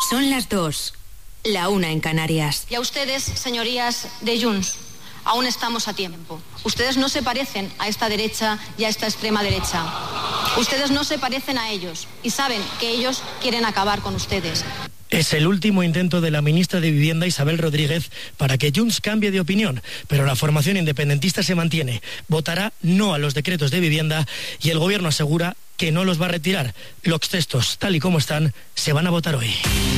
Son las 2, la 1 en Canarias. Y a ustedes, señorías de Junts, aún estamos a tiempo. Ustedes no se parecen a esta derecha y a esta extrema derecha. Ustedes no se parecen a ellos y saben que ellos quieren acabar con ustedes. Es el último intento de la ministra de Vivienda, Isabel Rodríguez, para que Junts cambie de opinión, pero la formación independentista se mantiene. Votará no a los decretos de vivienda y el gobierno asegura que no los va a retirar. Los textos, tal y como están, se van a votar hoy.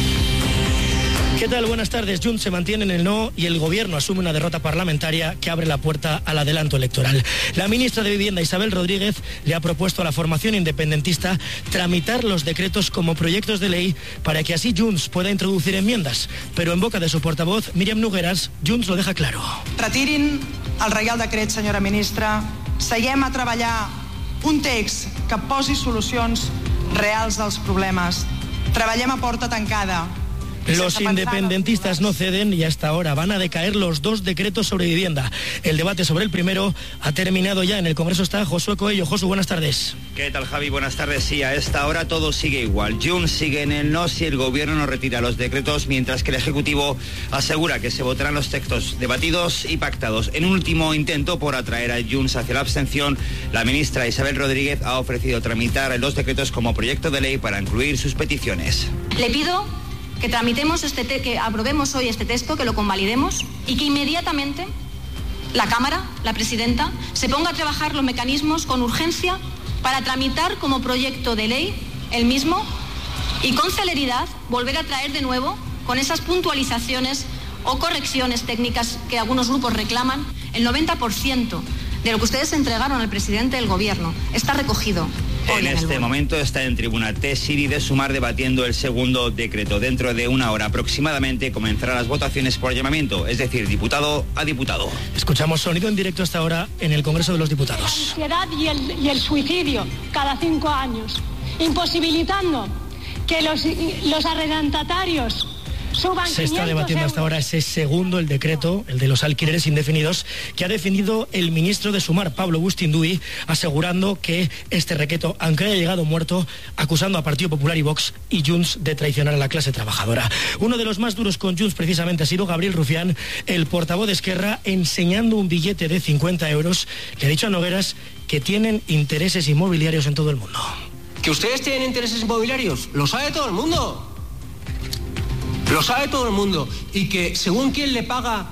¿Qué tal? Buenas tardes. Junts se mantiene en el no y el gobierno asume una derrota parlamentaria que abre la puerta al adelanto electoral. La ministra de Vivienda, Isabel Rodríguez, le ha propuesto a la formación independentista tramitar los decretos como proyectos de ley para que así Junts pueda introducir enmiendas. Pero en boca de su portavoz, Míriam Nogueras, Junts lo deja claro. Retirin el Reial Decret, senyora ministra. Seguem a treballar un text que posi solucions reals als problemes. Treballem a porta tancada. Los independentistas no ceden y hasta ahora van a decaer los dos decretos sobre vivienda. El debate sobre el primero ha terminado ya. En el Congreso está Josué Coello. Josu, buenas tardes. ¿Qué tal, Javi? Buenas tardes. Sí, a esta hora todo sigue igual. Junts sigue en el no si el gobierno no retira los decretos, mientras que el Ejecutivo asegura que se votarán los textos debatidos y pactados. En un último intento por atraer a Junts hacia la abstención, la ministra Isabel Rodríguez ha ofrecido tramitar los decretos como proyecto de ley para incluir sus peticiones. Le pido que tramitemos que aprobemos hoy este texto, que lo convalidemos y que inmediatamente la Cámara, la presidenta, se ponga a trabajar los mecanismos con urgencia para tramitar como proyecto de ley el mismo y con celeridad volver a traer de nuevo con esas puntualizaciones o correcciones técnicas que algunos grupos reclaman. El 90% de lo que ustedes entregaron al presidente del gobierno está recogido. En este momento está en tribuna Siri de Sumar debatiendo el segundo decreto. Dentro de una hora aproximadamente comenzarán las votaciones por llamamiento, es decir, diputado a diputado. Escuchamos sonido en directo hasta ahora en el Congreso de los Diputados. La ansiedad y el suicidio cada 5 años, imposibilitando que los arrendatarios suban. Se está debatiendo hasta ahora ese segundo, el decreto, el de los alquileres indefinidos, que ha defendido el ministro de Sumar, Pablo Bustinduy, asegurando que este decreto, aunque haya llegado muerto, acusando a Partido Popular y Vox y Junts de traicionar a la clase trabajadora. Uno de los más duros con Junts precisamente ha sido Gabriel Rufián, el portavoz de Esquerra, enseñando un billete de 50 euros, que ha dicho a Nogueras que tienen intereses inmobiliarios en todo el mundo. ¿Que ustedes tienen intereses inmobiliarios? Lo sabe todo el mundo. Lo sabe todo el mundo. Y que según quién le paga,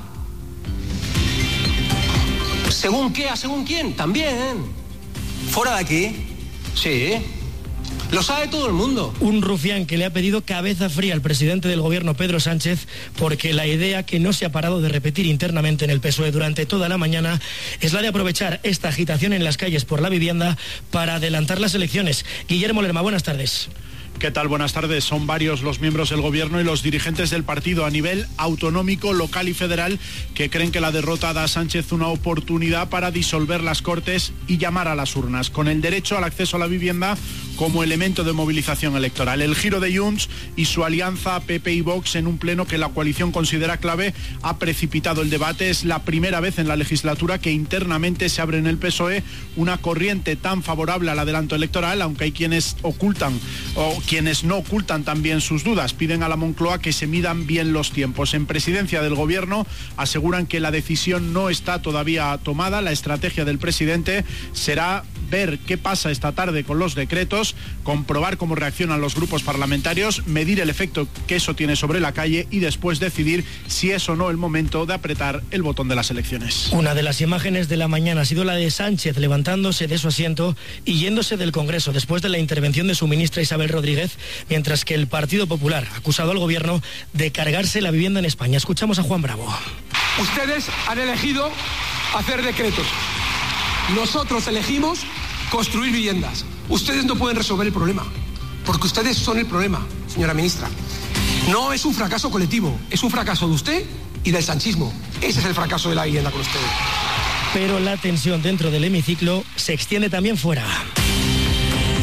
según qué, a según quién, también. Fuera de aquí. Sí. Lo sabe todo el mundo. Un Rufián que le ha pedido cabeza fría al presidente del gobierno, Pedro Sánchez, porque la idea que no se ha parado de repetir internamente en el PSOE durante toda la mañana es la de aprovechar esta agitación en las calles por la vivienda para adelantar las elecciones. Guillermo Lerma, buenas tardes. ¿Qué tal? Buenas tardes. Son varios los miembros del gobierno y los dirigentes del partido a nivel autonómico, local y federal que creen que la derrota da a Sánchez una oportunidad para disolver las Cortes y llamar a las urnas, con el derecho al acceso a la vivienda como elemento de movilización electoral. El giro de Junts y su alianza PP y Vox en un pleno que la coalición considera clave ha precipitado el debate. Es la primera vez en la legislatura que internamente se abre en el PSOE una corriente tan favorable al adelanto electoral, aunque hay quienes no ocultan también sus dudas. Piden a la Moncloa que se midan bien los tiempos. En presidencia del gobierno aseguran que la decisión no está todavía tomada. La estrategia del presidente será ver qué pasa esta tarde con los decretos, comprobar cómo reaccionan los grupos parlamentarios, medir el efecto que eso tiene sobre la calle y después decidir si es o no el momento de apretar el botón de las elecciones. Una de las imágenes de la mañana ha sido la de Sánchez levantándose de su asiento y yéndose del Congreso después de la intervención de su ministra Isabel Rodríguez, mientras que el Partido Popular ha acusado al gobierno de cargarse la vivienda en España. Escuchamos a Juan Bravo. Ustedes han elegido hacer decretos. Nosotros elegimos construir viviendas. Ustedes no pueden resolver el problema, porque ustedes son el problema, señora ministra. No es un fracaso colectivo, es un fracaso de usted y del sanchismo. Ese es el fracaso de la vivienda con ustedes. Pero la tensión dentro del hemiciclo se extiende también fuera.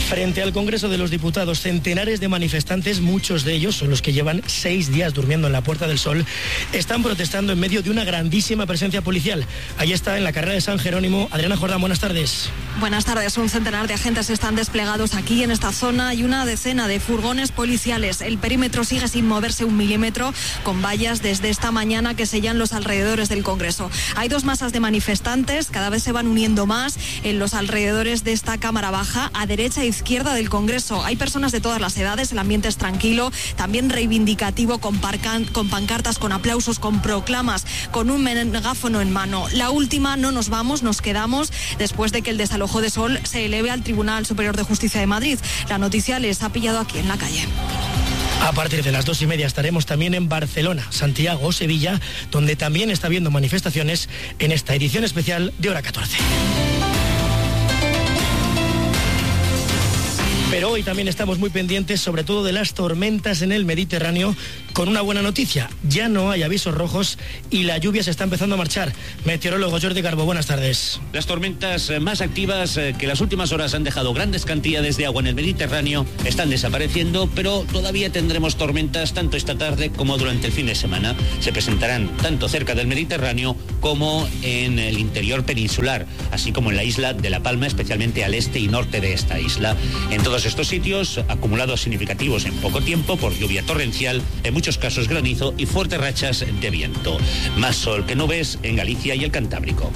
Frente al Congreso de los Diputados, centenares de manifestantes, muchos de ellos son los que llevan 6 días durmiendo en la Puerta del Sol, están protestando en medio de una grandísima presencia policial. Ahí está, en la carrera de San Jerónimo. Adriana Jordán, buenas tardes. Buenas tardes. Un centenar de agentes están desplegados aquí en esta zona y una decena de furgones policiales. El perímetro sigue sin moverse un milímetro, con vallas desde esta mañana que sellan los alrededores del Congreso. Hay 2 masas de manifestantes, cada vez se van uniendo más en los alrededores de esta Cámara Baja, a derecha e izquierda del Congreso. Hay personas de todas las edades, el ambiente es tranquilo, también reivindicativo, con pancartas, con aplausos, con proclamas, con un megáfono en mano. La última: no nos vamos, nos quedamos, después de que el desalojo de Sol se eleve al Tribunal Superior de Justicia de Madrid. La noticia les ha pillado aquí en la calle. A partir de las 2:30 estaremos también en Barcelona, Santiago o Sevilla, donde también está habiendo manifestaciones en esta edición especial de Hora 14. Pero hoy también estamos muy pendientes, sobre todo de las tormentas en el Mediterráneo, con una buena noticia: ya no hay avisos rojos y la lluvia se está empezando a marchar. Meteorólogo Jordi Garbo, buenas tardes. Las tormentas más activas que las últimas horas han dejado grandes cantidades de agua en el Mediterráneo están desapareciendo, pero todavía tendremos tormentas tanto esta tarde como durante el fin de semana. Se presentarán tanto cerca del Mediterráneo como en el interior peninsular, así como en la isla de La Palma, especialmente al este y norte de esta isla. En todos estos sitios, acumulados significativos en poco tiempo por lluvia torrencial, en muchos casos granizo y fuertes rachas de viento. Más sol que nubes en Galicia y el Cantábrico.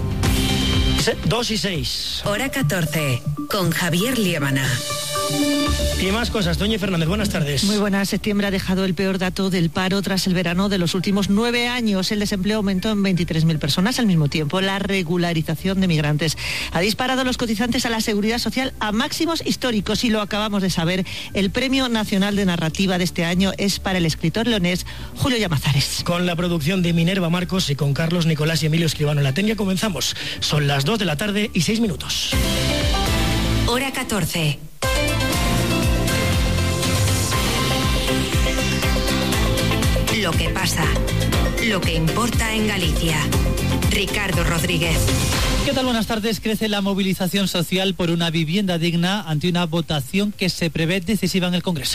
2:06. Hora 14, con Javier Liébana. Y más cosas. Doña Fernández, buenas tardes. Muy buenas. Septiembre ha dejado el peor dato del paro tras el verano de los últimos 9 años. El desempleo aumentó en 23.000 personas. Al mismo tiempo, la regularización de migrantes ha disparado los cotizantes a la Seguridad Social a máximos históricos. Y lo acabamos de saber, el Premio Nacional de Narrativa de este año es para el escritor leonés Julio Llamazares. Con la producción de Minerva Marcos y con Carlos Nicolás y Emilio Escribano en la técnica comenzamos. Son las 2 de la tarde y 6 minutos. Hora 14. Lo que pasa, lo que importa en Galicia. Ricardo Rodríguez. ¿Qué tal? Buenas tardes. Crece la movilización social por una vivienda digna ante una votación que se prevé decisiva en el Congreso.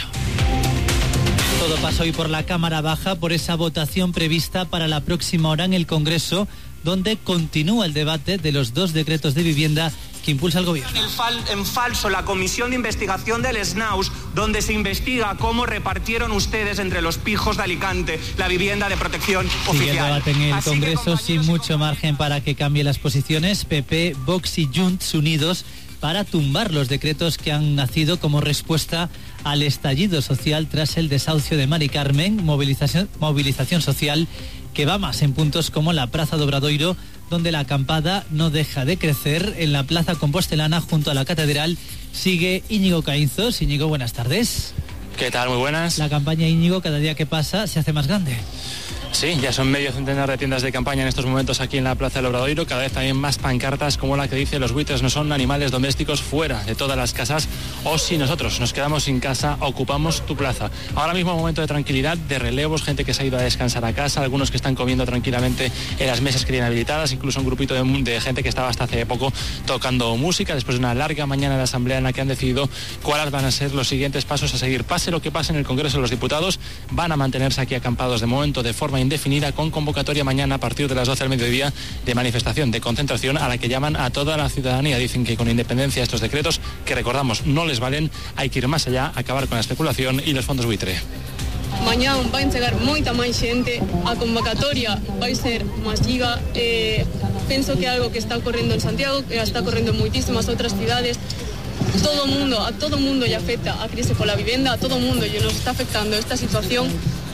Todo pasa hoy por la Cámara Baja, por esa votación prevista para la próxima hora en el Congreso, donde continúa el debate de los 2 decretos de vivienda que impulsa el gobierno. En falso la comisión de investigación del SNAUS, donde se investiga cómo repartieron ustedes entre los pijos de Alicante la vivienda de protección oficial. Sigue el debate en el Congreso sin mucho margen para que cambie las posiciones. PP, Vox y Junts unidos para tumbar los decretos que han nacido como respuesta al estallido social tras el desahucio de Mari Carmen. Movilización social que va más en puntos como la Praza de Obradoiro, donde la acampada no deja de crecer. En la Plaza Compostelana, junto a la Catedral, sigue Íñigo Caínzos. Íñigo, buenas tardes. ¿Qué tal? Muy buenas. La campaña, Íñigo, cada día que pasa se hace más grande. Sí, ya son medio centenar de tiendas de campaña en estos momentos aquí en la Plaza del Obradoiro, cada vez también más pancartas como la que dice: los buitres no son animales domésticos, fuera de todas las casas, o si nosotros nos quedamos sin casa, ocupamos tu plaza. Ahora mismo momento de tranquilidad, de relevos, gente que se ha ido a descansar a casa, algunos que están comiendo tranquilamente en las mesas que tienen habilitadas, incluso un grupito de gente que estaba hasta hace poco tocando música, después de una larga mañana de asamblea en la que han decidido cuáles van a ser los siguientes pasos a seguir. Pase lo que pase en el Congreso de los Diputados, van a mantenerse aquí acampados de momento de forma indefinida, con convocatoria mañana a partir de las 12 del mediodía de manifestación, de concentración, a la que llaman a toda la ciudadanía. Dicen que con independencia de estos decretos, que recordamos no les valen, hay que ir más allá, acabar con la especulación y los fondos buitre. Mañá van chegar moita máis xente, a convocatoria vai ser masiva, penso que é algo que está ocorrendo en Santiago, que está ocorrendo en moitísimas outras cidades. A todo mundo lle afecta a crise pola vivenda, a todo mundo lle nos está afectando esta situación,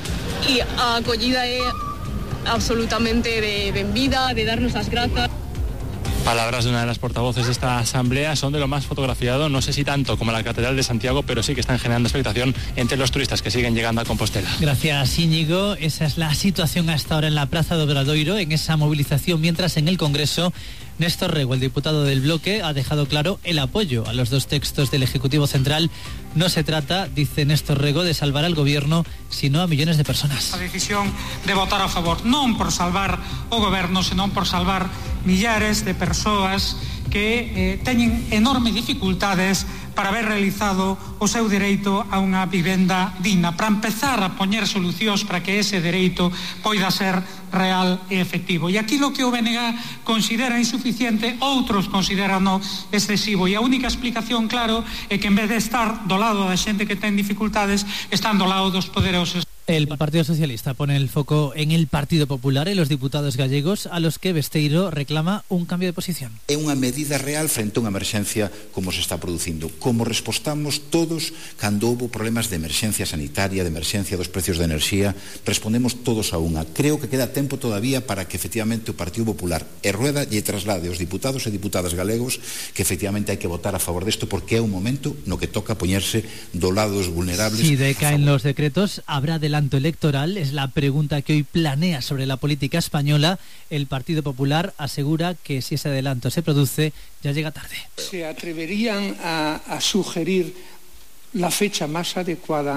e a acollida é absolutamente de benvida, de darnos as grazas. Palabras de una de las portavoces de esta asamblea, son de lo más fotografiado, no sé si tanto como la Catedral de Santiago, pero sí que están generando expectación entre los turistas que siguen llegando a Compostela. Gracias, Íñigo. Esa es la situación hasta ahora en la Plaza de Obradoiro, en esa movilización, mientras en el Congreso Néstor Rego, el diputado del bloque, ha dejado claro el apoyo a los 2 textos del Ejecutivo Central. No se trata, dice Néstor Rego, de salvar al gobierno, sino a millones de personas. A decisión de votar a favor, non por salvar o goberno, senón por salvar millares de persoas que teñen enormes dificultades para haber realizado o seu dereito a unha vivenda digna, para empezar a poñer solucións para que ese dereito poida ser real e efectivo. E aquí lo que o BNG considera insuficiente, outros consideran excesivo, e a única explicación, claro, é que en vez de estar do lado da xente que ten dificultades, están do lado dos poderosos. El Partido Socialista pone el foco en el Partido Popular y los diputados gallegos, a los que Besteiro reclama un cambio de posición. É unha medida real frente a unha emerxencia como se está producindo. Como respostamos todos cando houve problemas de emerxencia sanitaria, de emerxencia dos precios de enerxía, respondemos todos a unha. Creo que queda tempo todavía para que efectivamente o Partido Popular e Rueda lle traslade aos diputados e diputadas galegos que efectivamente hai que votar a favor desto, porque é un momento no que toca poñerse do lado dos vulnerables. Si decaen los decretos, habrá adelanto electoral, es la pregunta que hoy planea sobre la política española. El Partido Popular asegura que si ese adelanto se produce, ya llega tarde. ¿Se atreverían a sugerir la fecha más adecuada?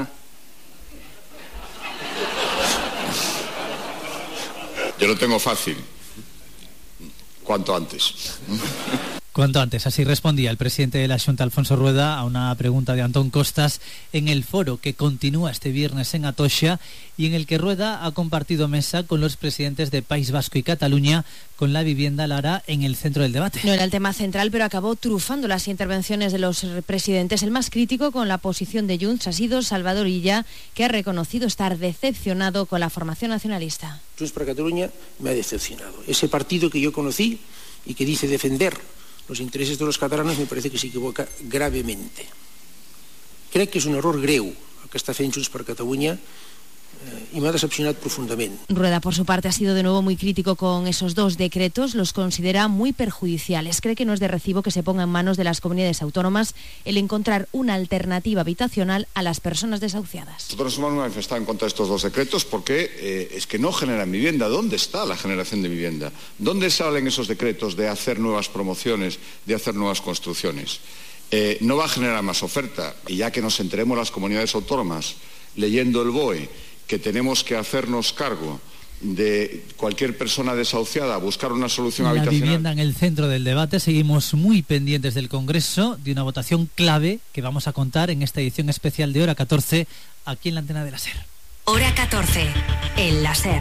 Yo lo tengo fácil. Cuanto antes. Cuanto antes, así respondía el presidente de la Xunta, Alfonso Rueda, a una pregunta de Antón Costas en el foro que continúa este viernes en Atocha y en el que Rueda ha compartido mesa con los presidentes de País Vasco y Cataluña, con la vivienda Lara en el centro del debate. No era el tema central, pero acabó trufando las intervenciones de los presidentes. El más crítico con la posición de Junts ha sido Salvador Illa, que ha reconocido estar decepcionado con la formación nacionalista. Junts per Catalunya me ha decepcionado. Ese partido que yo conocí y que dice defender los intereses de los catalanes me parece que se equivoca gravemente. Crec que és un error greu el que està fent Junts per Catalunya y me ha decepcionado profundamente. Rueda, por su parte, ha sido de nuevo muy crítico con esos dos decretos, los considera muy perjudiciales. Cree que no es de recibo que se ponga en manos de las comunidades autónomas el encontrar una alternativa habitacional a las personas desahuciadas. Nosotros nos hemos manifestado en contra de estos dos decretos porque es que no generan vivienda. ¿Dónde está la generación de vivienda? ¿Dónde salen esos decretos de hacer nuevas promociones, de hacer nuevas construcciones? No va a generar más oferta, y ya que nos enteremos las comunidades autónomas leyendo el BOE que tenemos que hacernos cargo de cualquier persona desahuciada, buscar una solución habitacional. La vivienda en el centro del debate. Seguimos muy pendientes del Congreso, de una votación clave que vamos a contar en esta edición especial de Hora 14, aquí en la antena de la SER. Hora 14, en la SER.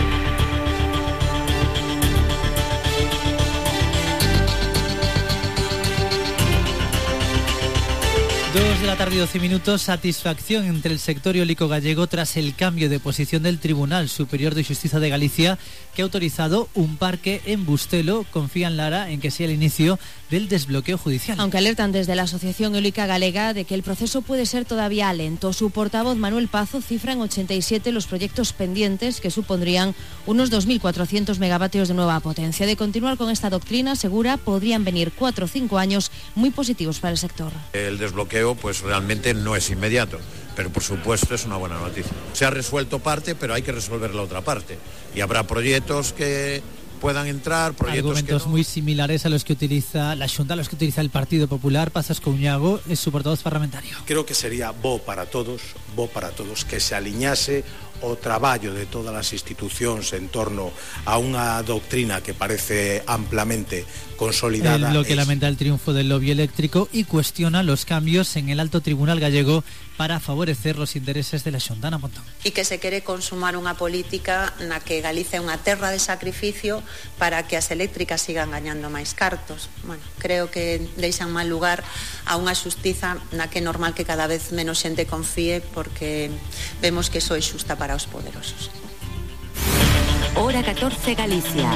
2 de la tarde y 12 minutos. Satisfacción entre el sector eólico gallego tras el cambio de posición del Tribunal Superior de Justicia de Galicia, que ha autorizado un parque en Bustelo. Confían, Lara, en que sea el inicio del desbloqueo judicial. Aunque alertan desde la Asociación Eólica Galega de que el proceso puede ser todavía lento. Su portavoz, Manuel Pazo, cifra en 87 los proyectos pendientes, que supondrían unos 2.400 megavatios de nueva potencia. De continuar con esta doctrina, asegura, podrían venir 4 o 5 años muy positivos para el sector. El desbloqueo pues realmente no es inmediato, pero por supuesto es una buena noticia. Se ha resuelto parte, pero hay que resolver la otra parte. Y habrá proyectos que puedan entrar, proyectos argumentos que no. Muy similares a los que utiliza la Xunta, a los que utiliza el Partido Popular. Pazos Couñago es su portavoz parlamentario. Creo que sería bo para todos que se aliñase o traballo de todas as institucións en torno a unha doctrina que parece amplamente consolidada. El bloque lamenta el triunfo del lobby eléctrico y cuestiona los cambios en el alto tribunal gallego para favorecer los intereses de la Xunta. Ana Pontón. E que se quere consumar unha política na que Galicia é unha terra de sacrificio para que as eléctricas sigan gañando máis cartos. Bueno, creo que deixan mal lugar a unha xustiza na que é normal que cada vez menos xente confíe, porque vemos que iso é xusta para os poderosos. Hora 14 Galicia.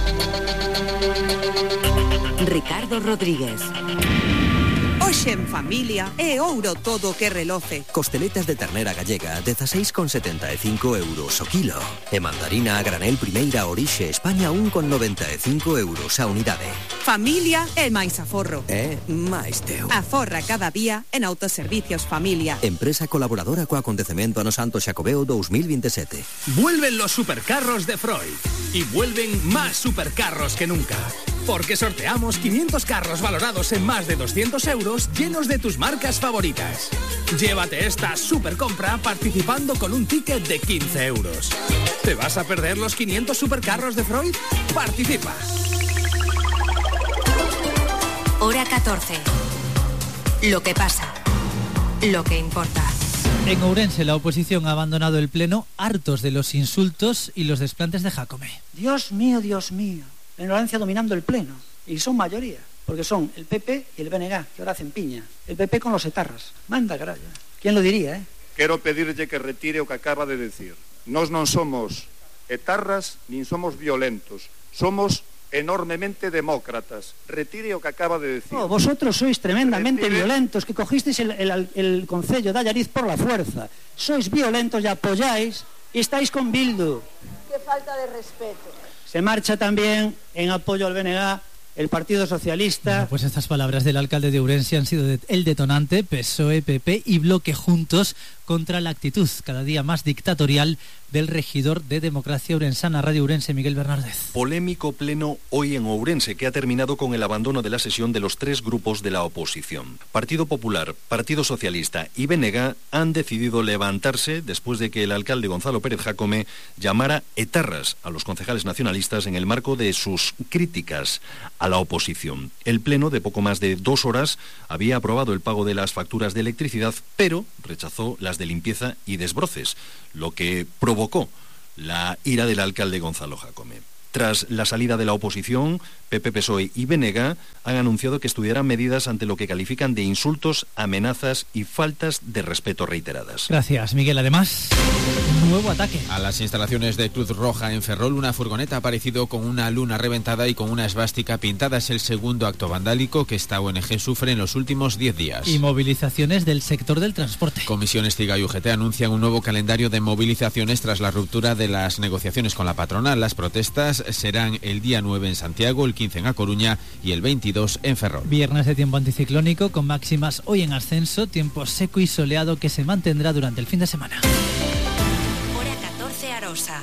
Ricardo Rodríguez. Hoxe en familia é ouro todo que reloce. Costeletas de ternera gallega, 16,75 euros o kilo. E mandarina a granel primeira orixe España, 1,95 euros a unidade. Familia é máis aforro. É máis teu. Aforra cada día en Autoservicios Familia. Empresa colaboradora co acontecemento ano Santo Xacobeo 2027. Vuelven los supercarros de Freud. Y vuelven más supercarros que nunca. Porque sorteamos 500 carros valorados en más de 200 euros llenos de tus marcas favoritas. Llévate esta super compra participando con un ticket de 15 euros. ¿Te vas a perder los 500 supercarros de Freud? Participa. Hora 14. Lo que pasa. Lo que importa. En Ourense, la oposición ha abandonado el pleno, hartos de los insultos y los desplantes de Jácome. Dios mío, la ignorancia dominando el pleno. Y son mayoría, porque son el PP y el BNG, que ahora hacen piña. El PP con los etarras. Manda carallo. ¿Quién lo diría, Quero pedirlle que retire o que acaba de decir. Nós non somos etarras nin somos violentos. Somos enormemente demócratas. Retire o que acaba de decir. Vosotros sois tremendamente violentos, que cogisteis el concello de Allariz por la fuerza. Sois violentos y apoyáis y estáis con Bildu. Qué falta de respeto. Se marcha también en apoyo al BNG el Partido Socialista. Bueno, pues estas palabras del alcalde de Ourense han sido el detonante. PSOE, PP y Bloque juntos contra la actitud cada día más dictatorial del regidor de Democracia Ourensana. Radio Ourense, Miguel Bernárdez. Polémico pleno hoy en Ourense, que ha terminado con el abandono de la sesión de los tres grupos de la oposición. Partido Popular, Partido Socialista y BNG han decidido levantarse después de que el alcalde Gonzalo Pérez Jácome llamara etarras a los concejales nacionalistas en el marco de sus críticas a la oposición. El pleno, de poco más de 2 horas, había aprobado el pago de las facturas de electricidad, pero rechazó las de limpieza y desbroces, lo que provocó la ira del alcalde Gonzalo Jácome. Tras la salida de la oposición, PP, PSOE y BNG han anunciado que estudiarán medidas ante lo que califican de insultos, amenazas y faltas de respeto reiteradas. Gracias, Miguel. Además, nuevo ataque. A las instalaciones de Cruz Roja en Ferrol, una furgoneta ha aparecido con una luna reventada y con una esvástica pintada. Es el segundo acto vandálico que esta ONG sufre en los últimos 10 días. Y movilizaciones del sector del transporte. Comisiones CIGA y UGT anuncian un nuevo calendario de movilizaciones tras la ruptura de las negociaciones con la patronal. Las protestas serán el día 9 en Santiago, el 15 en A Coruña y el 22 en Ferrol. Viernes de tiempo anticiclónico con máximas hoy en ascenso, tiempo seco y soleado que se mantendrá durante el fin de semana. Hora 14 Arosa.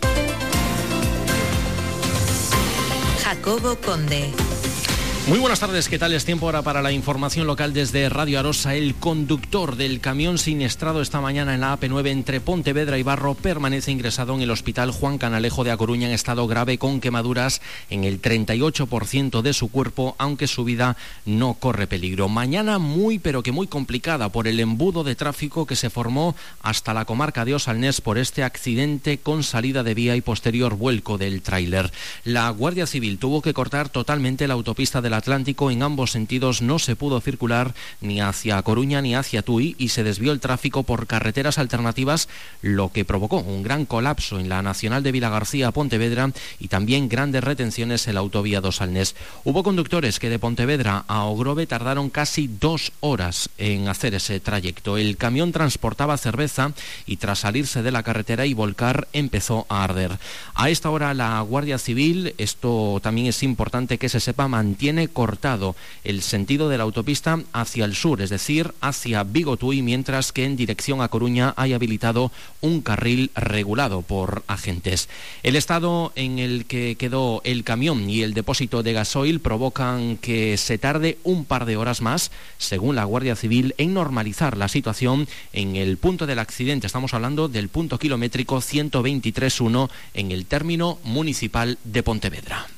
Jacobo Conde. Muy buenas tardes, ¿qué tal? Es tiempo ahora para la información local desde Radio Arosa. El conductor del camión siniestrado esta mañana en la AP9 entre Pontevedra y Barro permanece ingresado en el Hospital Juan Canalejo de A Coruña en estado grave con quemaduras en el 38% de su cuerpo, aunque su vida no corre peligro. Mañana muy pero que muy complicada por el embudo de tráfico que se formó hasta la comarca de Osalnés por este accidente con salida de vía y posterior vuelco del tráiler. La Guardia Civil tuvo que cortar totalmente la autopista de la Atlántico. En ambos sentidos no se pudo circular ni hacia Coruña ni hacia Tui y se desvió el tráfico por carreteras alternativas, lo que provocó un gran colapso en la Nacional de Vilagarcía a Pontevedra y también grandes retenciones en la autovía de Osalnés. Hubo conductores que de Pontevedra a Ogrove tardaron casi 2 horas en hacer ese trayecto. El camión transportaba cerveza y tras salirse de la carretera y volcar empezó a arder. A esta hora la Guardia Civil, esto también es importante que se sepa, mantiene cortado el sentido de la autopista hacia el sur, es decir, hacia Vigo-Tui, mientras que en dirección a Coruña hay habilitado un carril regulado por agentes. El estado en el que quedó el camión y el depósito de gasoil provocan que se tarde un par de horas más, según la Guardia Civil, en normalizar la situación en el punto del accidente. Estamos hablando del punto kilométrico 123.1 en el término municipal de Pontevedra.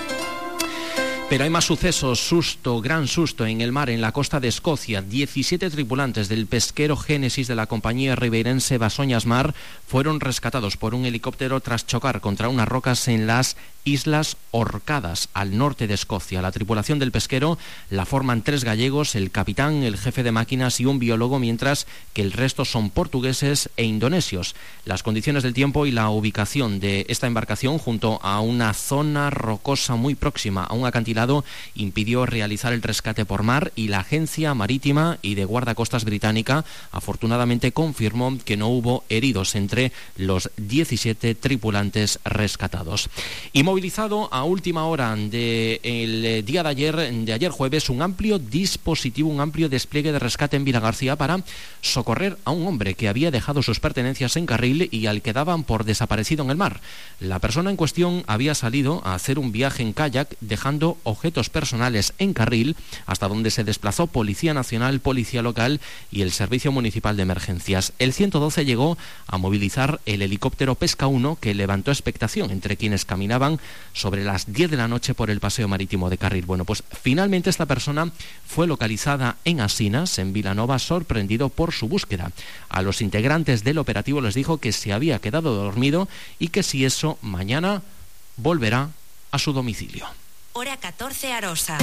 Pero hay más sucesos, gran susto en el mar en la costa de Escocia. 17 tripulantes del pesquero Génesis de la compañía ribeirense Basoñas Mar fueron rescatados por un helicóptero tras chocar contra unas rocas en las Islas Orcadas, al norte de Escocia. La tripulación del pesquero la forman 3 gallegos, el capitán, el jefe de máquinas y un biólogo, mientras que el resto son portugueses e indonesios. Las condiciones del tiempo y la ubicación de esta embarcación junto a una zona rocosa muy próxima a un acantilado impidió realizar el rescate por mar, y la Agencia Marítima y de Guardacostas británica afortunadamente confirmó que no hubo heridos entre los 17 tripulantes rescatados. Y movilizado a última hora del día de ayer jueves, un amplio dispositivo, un amplio despliegue de rescate en Vilagarcía para socorrer a un hombre que había dejado sus pertenencias en carril y al que daban por desaparecido en el mar. La persona en cuestión había salido a hacer un viaje en kayak dejando objetos personales en carril, hasta donde se desplazó Policía Nacional, Policía Local y el Servicio Municipal de Emergencias. El 112 llegó a movilizar el helicóptero Pesca 1, que levantó expectación entre quienes caminaban sobre las 10 de la noche por el paseo marítimo de Carril. Bueno, pues finalmente esta persona fue localizada en Asinas, en Vilanova, sorprendido por su búsqueda. A los integrantes del operativo les dijo que se había quedado dormido y que si eso, mañana volverá a su domicilio. Hora 14, Arosa.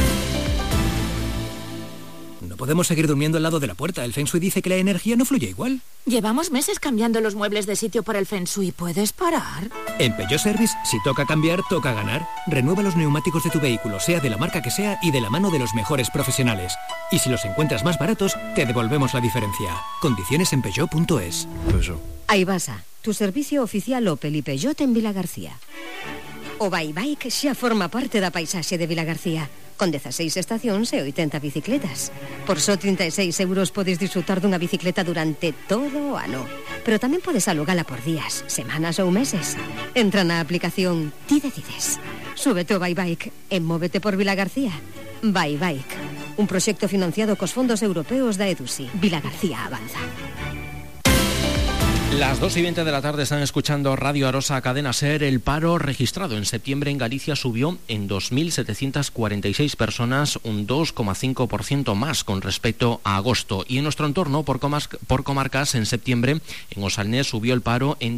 No podemos seguir durmiendo al lado de la puerta. El Feng Shui dice que la energía no fluye igual. Llevamos meses cambiando los muebles de sitio por el Feng Shui. ¿Puedes parar? En Peugeot Service, si toca cambiar, toca ganar. Renueva los neumáticos de tu vehículo, sea de la marca que sea y de la mano de los mejores profesionales. Y si los encuentras más baratos, te devolvemos la diferencia. Condiciones en Peugeot.es. Aibasa, tu servicio oficial Opel y Peugeot en Vilagarcía. O Bike xa forma parte da paisaxe de Vilagarcía, con 16 estacións e 80 bicicletas. Por só 36 euros podes disfrutar dunha bicicleta durante todo o ano. Pero tamén podes alugala por días, semanas ou meses. Entra na aplicación Ti Decides. Súbete o Bike e móvete por Vilagarcía. Bike, un proxecto financiado cos fondos europeos da EDUSI. Vilagarcía avanza. Las 2:20 de la tarde están escuchando Radio Arosa, Cadena SER. El paro registrado en septiembre en Galicia subió en 2.746 personas, un 2,5% más con respecto a agosto. Y en nuestro entorno, por comarcas, en septiembre, en Osalnés subió el paro en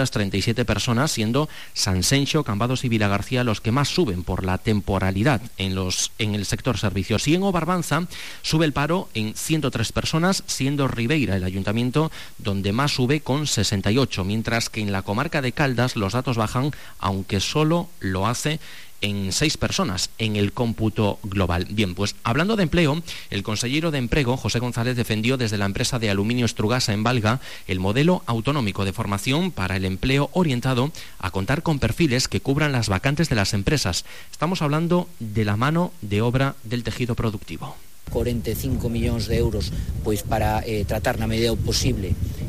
237 personas, siendo Sanxenxo, Cambados y Vilagarcía los que más suben por la temporalidad en el sector servicios. Y en Obarbanza sube el paro en 103 personas, siendo Ribeira el ayuntamiento donde más sube con 68, mientras que en la comarca de Caldas los datos bajan, aunque solo lo hace en 6 personas en el cómputo global. Bien, pues hablando de empleo, el consellero de Emprego, José González, defendió desde la empresa de aluminio Estrugasa en Valga el modelo autonómico de formación para el empleo orientado a contar con perfiles que cubran las vacantes de las empresas. Estamos hablando de la mano de obra del tejido productivo. 45 millóns de euros pois para tratar na medida posible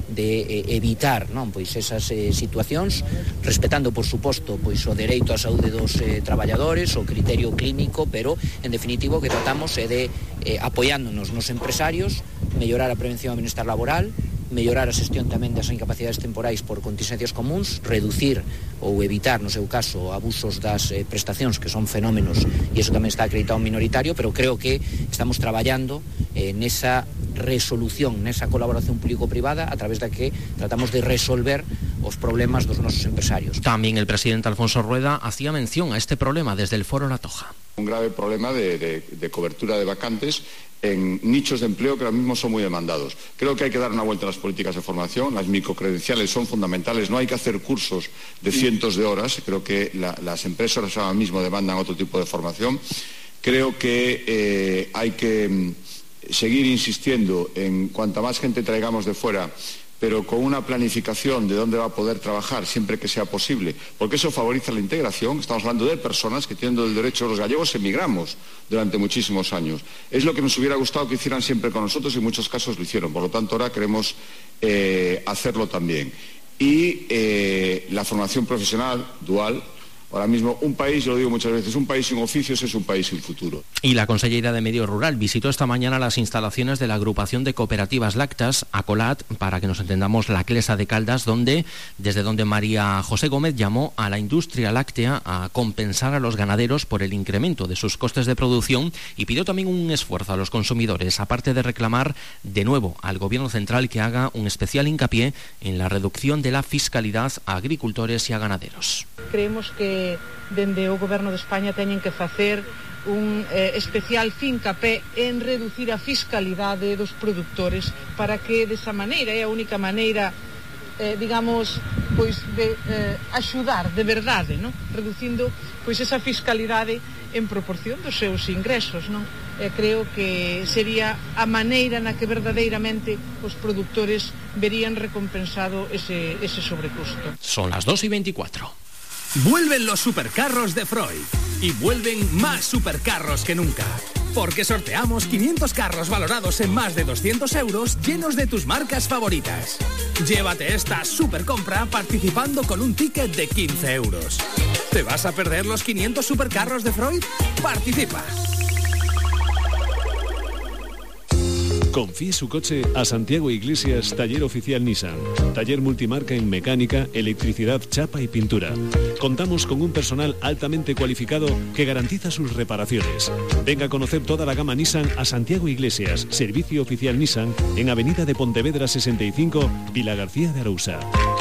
de evitar, non, pois esas situacións, respetando por suposto pois o dereito á saúde dos traballadores, o criterio clínico, pero en definitivo o que tratamos é de apoiándonos nos empresarios, mellorar a prevención do bienestar laboral, mellorar a xestión tamén das incapacidades temporais por contingencias comuns, reducir ou evitar, no seu caso, abusos das prestacións, que son fenómenos, e iso tamén está acreditado minoritario, pero creo que estamos traballando nesa resolución, nesa colaboración público-privada, a través da que tratamos de resolver os problemas dos nosos empresarios. Tamén el presidente Alfonso Rueda hacía mención a este problema desde el Foro La Toja. Un grave problema de cobertura de vacantes en nichos de empleo que ahora mismo son muy demandados. Creo que hay que dar una vuelta a las políticas de formación. Las microcredenciales son fundamentales. No hay que hacer cursos de cientos de horas. Creo que las empresas ahora mismo demandan otro tipo de formación. Creo que hay que seguir insistiendo en cuanta más gente traigamos de fuera, pero con una planificación de dónde va a poder trabajar siempre que sea posible, porque eso favoriza la integración. Estamos hablando de personas que, teniendo el derecho, los gallegos emigramos durante muchísimos años. Es lo que nos hubiera gustado que hicieran siempre con nosotros y en muchos casos lo hicieron. Por lo tanto, ahora queremos hacerlo también. Y la formación profesional dual. Ahora mismo un país, yo lo digo muchas veces, un país sin oficios es un país sin futuro. Y la consellera de Medio Rural visitó esta mañana las instalaciones de la agrupación de cooperativas lácteas, ACOLAT, para que nos entendamos, la Clesa de Caldas, desde donde María José Gómez llamó a la industria láctea a compensar a los ganaderos por el incremento de sus costes de producción y pidió también un esfuerzo a los consumidores, aparte de reclamar de nuevo al Gobierno central que haga un especial hincapié en la reducción de la fiscalidad a agricultores y a ganaderos. Creemos que dende o Goberno de España teñen que facer un especial fincapé en reducir a fiscalidade dos produtores para que desa maneira, é a única maneira digamos, pois de axudar de verdade, non? Reducindo pois esa fiscalidade en proporción dos seus ingresos, non? Creo que sería a maneira na que verdadeiramente os produtores verían recompensado ese sobrecusto. Son las 2:24. Vuelven los supercarros de Freud y vuelven más supercarros que nunca. porque sorteamos 500 carros valorados en más de 200 euros llenos de tus marcas favoritas. Llévate esta super compra participando con un ticket de 15 euros. ¿Te vas a perder los 500 supercarros de Freud? Participa. Confíe su coche a Santiago Iglesias, taller oficial Nissan. Taller multimarca en mecánica, electricidad, chapa y pintura. Contamos con un personal altamente cualificado que garantiza sus reparaciones. Venga a conocer toda la gama Nissan a Santiago Iglesias, servicio oficial Nissan, en Avenida de Pontevedra 65, Vilagarcía de Arousa.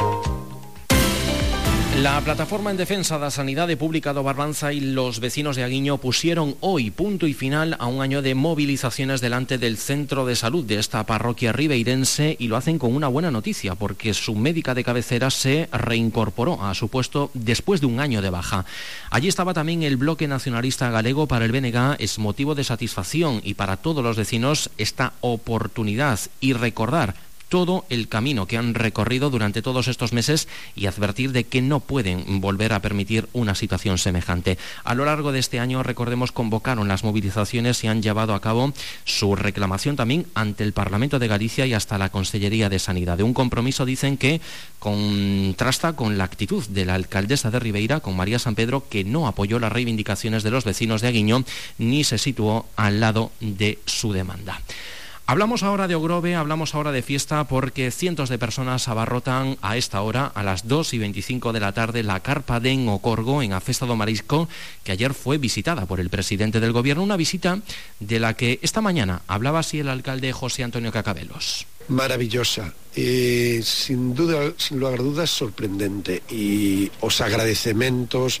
La Plataforma en Defensa da Sanidade Pública do Barbanza y los vecinos de Aguiño pusieron hoy punto y final a un año de movilizaciones delante del centro de salud de esta parroquia ribeirense, y lo hacen con una buena noticia porque su médica de cabecera se reincorporó a su puesto después de un año de baja. Allí estaba también el Bloque Nacionalista Galego. Para el BNG es motivo de satisfacción y para todos los vecinos esta oportunidad y recordar todo el camino que han recorrido durante todos estos meses y advertir de que no pueden volver a permitir una situación semejante. A lo largo de este año, recordemos, convocaron las movilizaciones y han llevado a cabo su reclamación también ante el Parlamento de Galicia y hasta la Consellería de Sanidad. De un compromiso, dicen, que contrasta con la actitud de la alcaldesa de Ribeira, con María San Pedro, que no apoyó las reivindicaciones de los vecinos de Aguiño ni se situó al lado de su demanda. Hablamos ahora de Ogrove, hablamos ahora de fiesta, porque cientos de personas abarrotan a esta hora, a las 2:25 de la tarde, la carpa de Ocorgo, en a Festa do Marisco, que ayer fue visitada por el presidente del Gobierno, una visita de la que esta mañana hablaba así el alcalde José Antonio Cacabelos. Maravillosa, sin duda, sin lugar a dudas, sorprendente, e os agradecementos,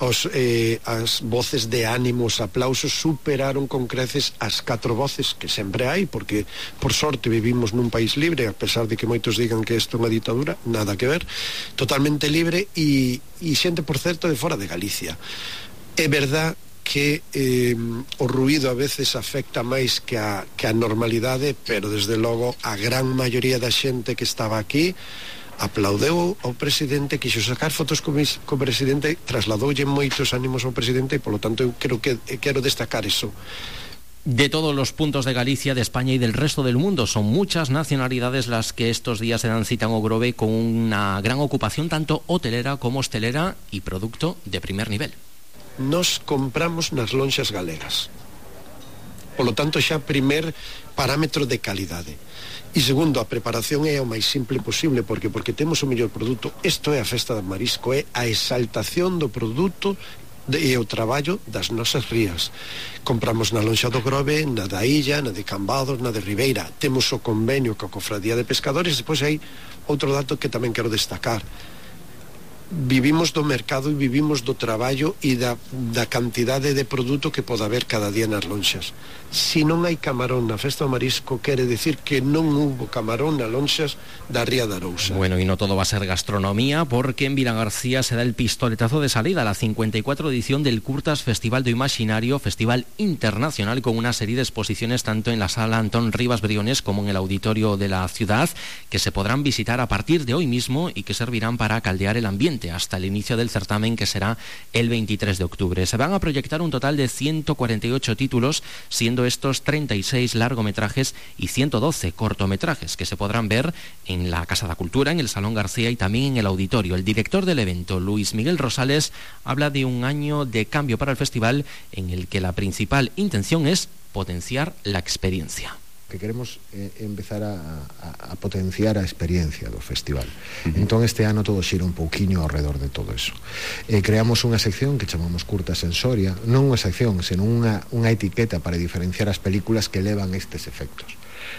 as voces de ánimo, os aplausos superaron con creces as 4 voces que sempre hai, porque por sorte vivimos nun país libre, a pesar de que moitos digan que isto é unha ditadura, nada que ver, totalmente libre, e xente, por certo, de fora de Galicia. É verdad que o ruído a veces afecta máis que a normalidade, pero desde logo a gran maioría da xente que estaba aquí aplaudeu ao presidente, quixo sacar fotos co presidente, trasladoulle moitos ánimos ao presidente, e polo tanto eu quero destacar eso. De todos los puntos de Galicia, de España y del resto del mundo, son muchas nacionalidades las que estos días se dan cita en Ogrove, con una gran ocupación tanto hotelera como hostelera y producto de primer nivel. Nos compramos nas lonxas galegas, polo tanto xa primer parámetro de calidade, e segundo, a preparación é o máis simple posible, porque temos o mellor produto. Isto é a Festa do Marisco, é a exaltación do produto e o traballo das nosas rías. Compramos na lonxa do Grove, na da Illa, na de Cambados, na de Ribeira. Temos o convenio coa Cofradía de Pescadores. Depois hai outro dato que tamén quero destacar: vivimos do mercado e vivimos do traballo e da cantidade de produto que pode haber cada día nas lonxas. Si non hai camarón na Festa do Marisco, quere decir que non hubo camarón nas lonxas da Ría de Arousa. Bueno, y no todo va a ser gastronomía, porque en Vilagarcía se da el pistoletazo de salida a la 54 edición del Curtas Festival do Imaginario, festival internacional con una serie de exposiciones tanto en la Sala Antón Rivas Briones como en el Auditorio de la Ciudad, que se podrán visitar a partir de hoy mismo y que servirán para caldear el ambiente hasta el inicio del certamen, que será el 23 de octubre. Se van a proyectar un total de 148 títulos, siendo estos 36 largometrajes y 112 cortometrajes que se podrán ver en la Casa de la Cultura, en el Salón García y también en el auditorio. El director del evento, Luis Miguel Rosales, habla de un año de cambio para el festival en el que la principal intención es potenciar la experiencia. Que queremos empezar a potenciar a experiencia do festival. Entón este ano todo xira un pouquiño ao redor de todo eso. Creamos unha sección que chamamos Curta Sensoria, non unha sección, senón unha etiqueta para diferenciar as películas que levan estes efectos.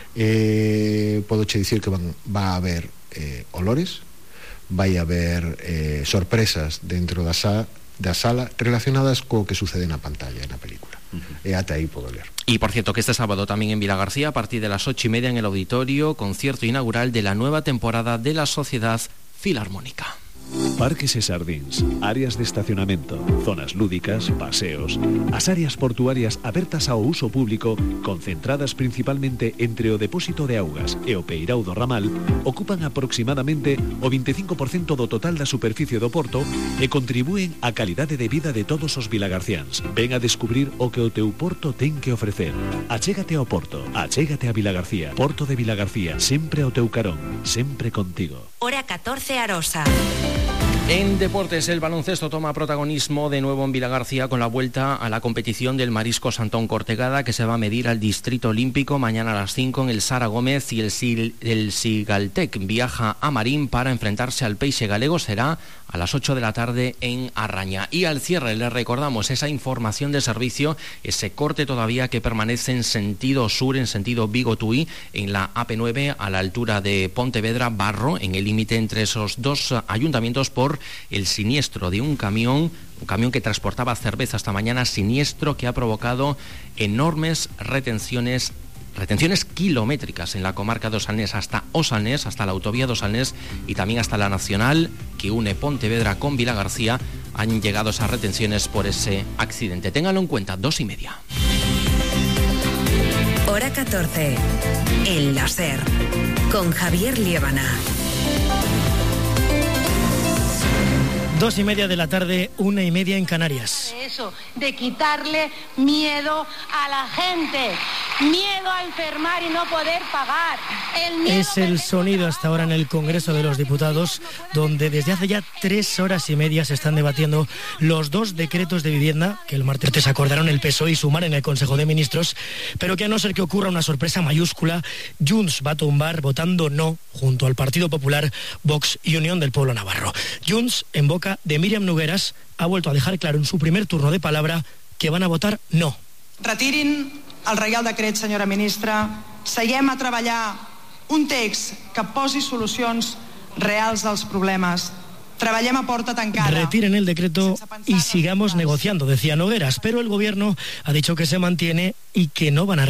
Podoche dicir que va a haber olores, vai a haber sorpresas dentro da sala relacionadas co que sucede na pantalla, na película. E ata aí podo ler. Y por cierto que este sábado también en Vilagarcía, a partir de las 8:30 en el auditorio, concierto inaugural de la nueva temporada de la Sociedad Filarmónica. Parques e xardíns, áreas de estacionamento, zonas lúdicas, paseos. As áreas portuarias abertas ao uso público, concentradas principalmente entre o depósito de augas e o peirao do ramal, ocupan aproximadamente o 25% do total da superficie do porto e contribúen á calidade de vida de todos os vilagarciáns. Ven a descubrir o que o teu porto ten que ofrecer. Achégate ao porto, achégate a Vilagarcía. Porto de Vilagarcía, sempre ao teu carón, sempre contigo. Hora 14 Arosa. En deportes, el baloncesto toma protagonismo de nuevo en Vilagarcía con la vuelta a la competición del Marisco Santón Cortegada, que se va a medir al Distrito Olímpico mañana a las 5 en el Sara Gómez, y el Sigaltec viaja a Marín para enfrentarse al Peixe Galego. Será a las 8 de la tarde en Arraña. Y al cierre les recordamos esa información de servicio, ese corte todavía que permanece en sentido sur, en sentido Vigo-Tui, en la AP9 a la altura de Pontevedra-Barro, en el límite entre esos dos ayuntamientos, por el siniestro de un camión que transportaba cerveza esta mañana, siniestro que ha provocado enormes retenciones kilométricas en la comarca de Osalnés hasta Osalnés, hasta la autovía de Osalnés y también hasta la nacional que une Pontevedra con Vilagarcía. Han llegado esas retenciones por ese accidente. Ténganlo en cuenta, 2:30. Hora 14. El láser. Con Javier Liébana. 2:30 de la tarde, 1:30 en Canarias. Eso, de quitarle miedo a la gente, miedo a enfermar y no poder pagar. Es el sonido hasta ahora en el Congreso de los Diputados, donde desde hace ya 3 horas y media se están debatiendo los 2 decretos de vivienda que el martes acordaron el PSOE y Sumar en el Consejo de Ministros, pero que a no ser que ocurra una sorpresa mayúscula, Junts va a tumbar votando no junto al Partido Popular, Vox y Unión del Pueblo Navarro. Junts, en boca de Míriam Nogueras, ha vuelto a dejar claro en su primer turno de palabra que van a votar no. Retirin el Reial Decret, senyora ministra, seguem a treballar un text que posi solucions reals als problemes. Treballem a porta tancada. Retiren el decreto y sigamos negociando, decía Nogueras, pero el gobierno ha dicho que se mantiene y que no van a